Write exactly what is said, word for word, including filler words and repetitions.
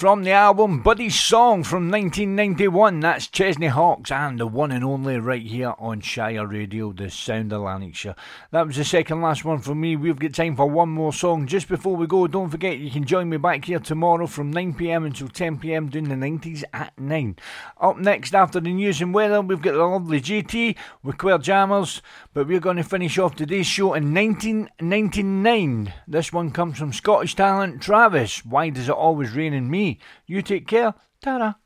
from the album Buddy's Song from nineteen ninety-one. That's Chesney Hawkes and the one and only right here on Shire Radio, the sound of Lanarkshire. That was the second last one for me. We've got time for one more song. Just before we go, don't forget you can join me back here tomorrow from nine p m until ten p m doing the nineties at nine. Up next after the news and weather, we've got the lovely J T with Queer Jammers, but we're going to finish off today's show in nineteen ninety-nine. This one comes from Scottish talent Travis. Why Does It Always Rain on Me? You take care. Ta-ra.